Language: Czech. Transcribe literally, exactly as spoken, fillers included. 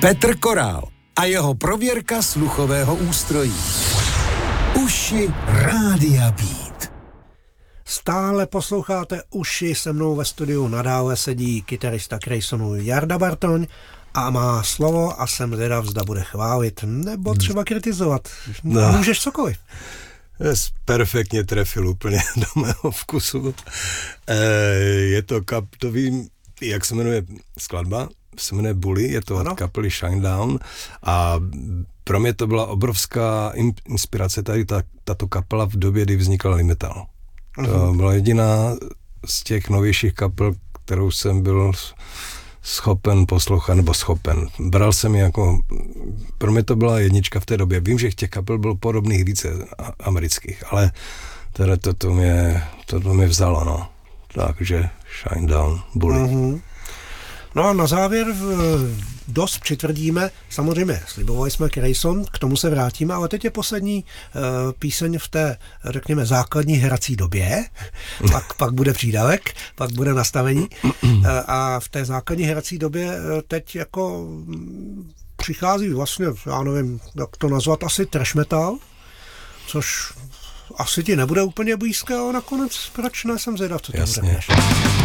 Petr Korál a jeho prověrka sluchového ústrojí. Uši Rádia Beat. Stále posloucháte Uši, se mnou ve studiu nadále sedí kytarista Creysonu Jarda Bartoň a má slovo a jsem zvědav, zda bude chválit nebo třeba kritizovat. No. Můžeš cokoliv. Jsi perfektně trefil úplně do mého vkusu. E, je to kap, to vím, jak se jmenuje skladba, se jmenuje Bully, je to ano. Od kapely Shinedown a pro mě to byla obrovská inspirace tady ta, tato kapela v době, kdy vznikal Limital. Uh-huh. To byla jediná z těch novějších kapel, kterou jsem byl schopen poslouchat, nebo schopen. Bral jsem jako, pro mě to byla jednička v té době. Vím, že těch kapel bylo podobných více amerických, ale teda to, to, mě, to, to mě vzalo, no. Takže Shinedown, Bully. Uh-huh. No a na závěr dost přitvrdíme, samozřejmě slibovali jsme Creyson, k tomu se vrátíme, ale teď je poslední uh, píseň v té, řekněme, základní hrací době, pak, pak bude přídavek, pak bude nastavení uh, a v té základní hrací době uh, teď jako přichází vlastně, já nevím, jak to nazvat, asi trash metal, což asi ti nebude úplně blízké, ale nakonec proč ne, jsem zvědav, co to bude.